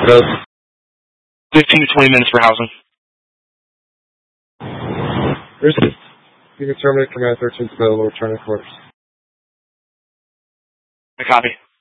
Ghost. 15 to 20 minutes for housing. You can terminate command 13's available returning quarters. I copy.